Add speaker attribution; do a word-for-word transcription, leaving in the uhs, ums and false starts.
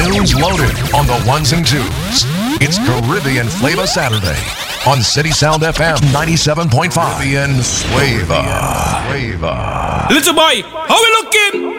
Speaker 1: Tunes loaded on the ones and twos. It's Caribbean Flavor Saturday on City Sound F M ninety-seven point five. Caribbean Flavor. Flavor.
Speaker 2: Little boy, how we looking?